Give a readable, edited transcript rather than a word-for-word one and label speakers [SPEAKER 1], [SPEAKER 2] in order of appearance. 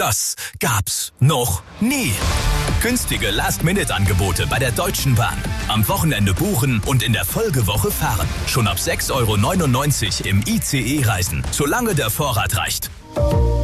[SPEAKER 1] Das gab's noch nie. Günstige Last-Minute-Angebote bei der Deutschen Bahn. Am Wochenende buchen und in der Folgewoche fahren. Schon ab 6,99 € im ICE reisen, solange der Vorrat reicht.